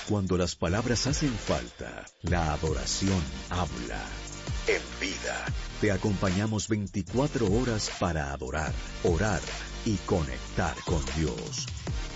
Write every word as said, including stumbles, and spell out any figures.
Cuando las palabras hacen falta, la adoración habla. En Vida, te acompañamos veinticuatro horas para adorar, orar y conectar con Dios.